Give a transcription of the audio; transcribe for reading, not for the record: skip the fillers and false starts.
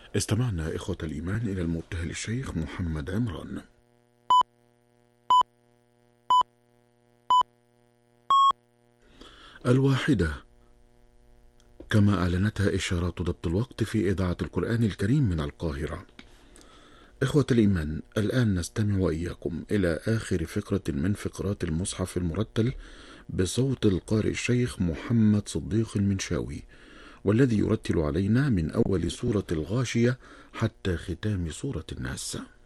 استمعنا إخوة الإيمان إلى المبتهل الشيخ محمد عمران. الواحدة، كما أعلنتها إشارات ضبط الوقت في إذاعة القرآن الكريم من القاهرة. إخوة الإيمان، الآن نستمع وإياكم إلى آخر فقرة من فقرات المصحف المرتل بصوت القارئ الشيخ محمد صديق المنشاوي، والذي يرتل علينا من أول سورة الغاشية حتى ختام سورة الناس.